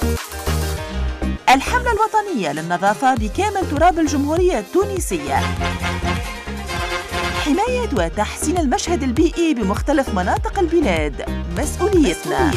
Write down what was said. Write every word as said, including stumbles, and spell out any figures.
الحملة الوطنية للنظافة بكامل تراب الجمهورية التونسية. حماية وتحسين المشهد البيئي بمختلف مناطق البلاد مسؤوليتنا.